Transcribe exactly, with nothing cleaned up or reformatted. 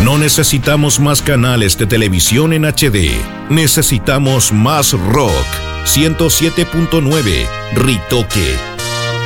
No necesitamos más canales de televisión en H D. Necesitamos más rock. ciento siete punto nueve Ritoque.